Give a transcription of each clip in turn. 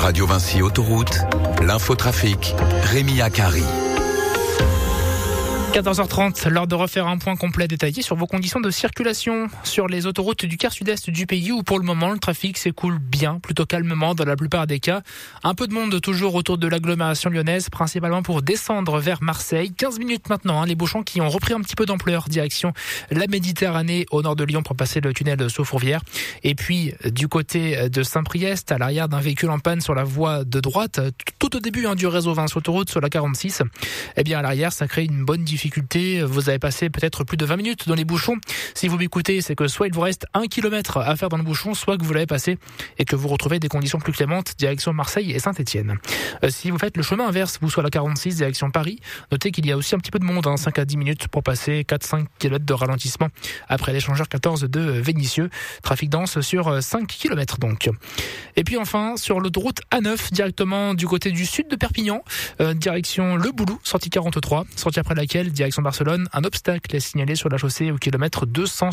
Radio Vinci Autoroute, l'infotrafic, Rémi Akari. 14h30, l'heure de refaire un point complet détaillé sur vos conditions de circulation sur les autoroutes du quart sud-est du pays où pour le moment le trafic s'écoule bien, plutôt calmement dans la plupart des cas. Un peu de monde toujours autour de l'agglomération lyonnaise, principalement pour descendre vers Marseille. 15 minutes maintenant, les bouchons qui ont repris un petit peu d'ampleur, direction la Méditerranée au nord de Lyon pour passer le tunnel sous Fourvière. Et puis du côté de Saint-Priest, à l'arrière d'un véhicule en panne sur la voie de droite, tout au début du réseau Vinci Autoroute sur la 46, à l'arrière ça crée une bonne difficulté. Vous avez passé peut-être plus de 20 minutes dans les bouchons. Si vous m'écoutez, c'est que soit il vous reste 1 kilomètre à faire dans le bouchon, soit que vous l'avez passé et que vous retrouvez des conditions plus clémentes direction Marseille et Saint-Etienne. Si vous faites le chemin inverse, vous sur la 46 direction Paris, notez qu'il y a aussi un petit peu de monde, 5 à 10 minutes pour passer 4-5 km de ralentissement après l'échangeur 14 de Vénissieux. Trafic dense sur 5 km donc. Et puis enfin, sur l'autoroute A9, directement du côté du sud de Perpignan, direction Le Boulou, sortie 43, sortie après laquelle direction Barcelone, un obstacle est signalé sur la chaussée au kilomètre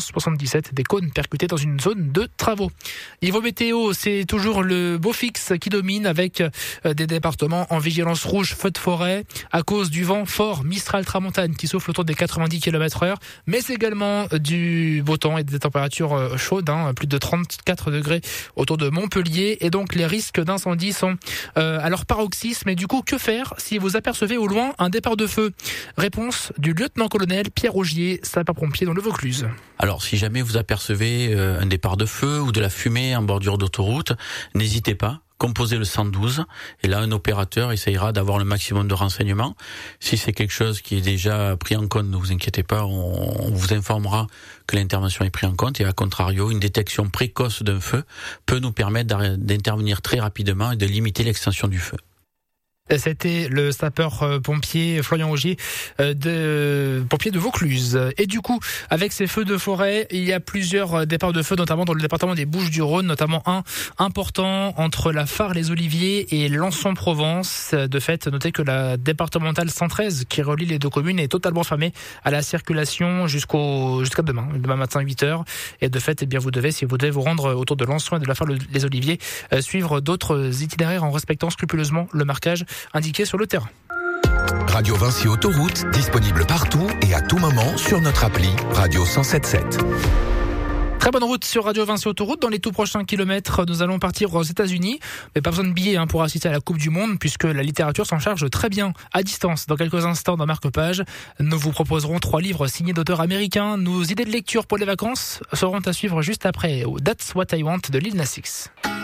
277, des cônes percutés dans une zone de travaux. Niveau météo, c'est toujours le beau fixe qui domine avec des départements en vigilance rouge, feu de forêt, à cause du vent fort Mistral Tramontane qui souffle autour des 90 km/h, mais également du beau temps et des températures chaudes, plus de 34 degrés autour de Montpellier, et donc les risques d'incendie sont à leur paroxysme. Et du coup, que faire si vous apercevez au loin un départ de feu? Réponse du lieutenant-colonel Pierre Augier, sapeur-pompier dans le Vaucluse. Alors, si jamais vous apercevez un départ de feu ou de la fumée en bordure d'autoroute, n'hésitez pas. Composez le 112 et là un opérateur essayera d'avoir le maximum de renseignements. Si c'est quelque chose qui est déjà pris en compte, ne vous inquiétez pas, on vous informera que l'intervention est prise en compte, et à contrario, une détection précoce d'un feu peut nous permettre d'intervenir très rapidement et de limiter l'extension du feu. C'était le sapeur-pompier Florian Augier, pompier de Vaucluse. Et du coup, avec ces feux de forêt, il y a plusieurs départs de feu, notamment dans le département des Bouches-du-Rhône, notamment un important entre la Phare-les-Oliviers et Lançon-Provence. De fait, notez que la départementale 113, qui relie les deux communes, est totalement fermée à la circulation jusqu'à demain matin 8h. Et de fait, vous devez, si vous devez vous rendre autour de Lançon et de la Phare-les-Oliviers, suivre d'autres itinéraires en respectant scrupuleusement le marquage indiqué sur le terrain. Radio Vinci Autoroute, disponible partout et à tout moment sur notre appli Radio 107.7. Très bonne route sur Radio Vinci Autoroute. Dans les tout prochains kilomètres, nous allons partir aux États-Unis. Mais pas besoin de billets pour assister à la Coupe du Monde, puisque la littérature s'en charge très bien à distance. Dans quelques instants, dans Marque-Page, nous vous proposerons 3 livres signés d'auteurs américains. Nos idées de lecture pour les vacances seront à suivre juste après That's What I Want de Lil Nas X.